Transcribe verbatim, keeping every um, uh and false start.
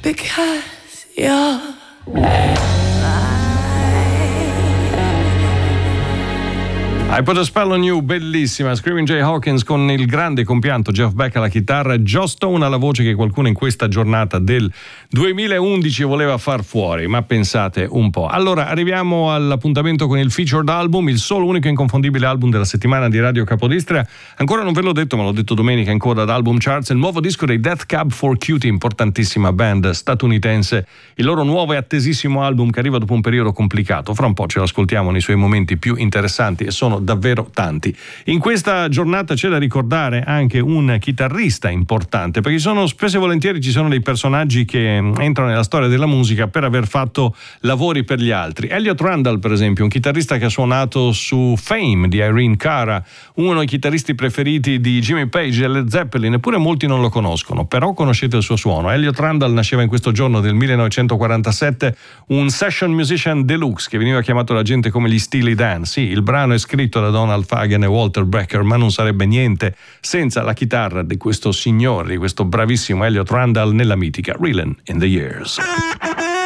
because you're I Put a Spell on You, bellissima. Screaming Jay Hawkins con il grande compianto Jeff Beck alla chitarra, Joss Stone alla voce, che qualcuno in questa giornata del duemilaundici voleva far fuori, ma pensate un po'. Allora arriviamo all'appuntamento con il featured album, il solo, unico e inconfondibile album della settimana di Radio Capodistria. Ancora non ve l'ho detto, ma l'ho detto domenica in coda ad Album Charts, il nuovo disco dei Death Cab for Cutie, importantissima band statunitense, il loro nuovo e attesissimo album che arriva dopo un periodo complicato. Fra un po' ce lo ascoltiamo nei suoi momenti più interessanti, e sono davvero tanti. In questa giornata c'è da ricordare anche un chitarrista importante, perché sono spesso e volentieri ci sono dei personaggi che entrano nella storia della musica per aver fatto lavori per gli altri. Elliot Randall, per esempio, un chitarrista che ha suonato su Fame di Irene Cara, uno dei chitarristi preferiti di Jimmy Page e Led Zeppelin, eppure molti non lo conoscono, però conoscete il suo suono. Elliot Randall nasceva in questo giorno del millenovecentoquarantasette, un session musician deluxe che veniva chiamato da gente come gli Steely Dan. Sì, il brano è scritto da Donald Fagen e Walter Becker, ma non sarebbe niente senza la chitarra di questo signore, di questo bravissimo Elliot Randall nella mitica Reelin' in the Years.